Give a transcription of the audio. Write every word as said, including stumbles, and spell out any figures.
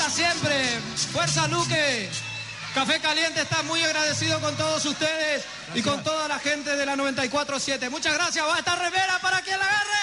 Arriba siempre. Fuerza, Luque. Café Caliente está muy agradecido con todos ustedes. Gracias. Y con toda la gente de la noventa y cuatro siete. Muchas gracias. Va a estar remera para quien la agarre.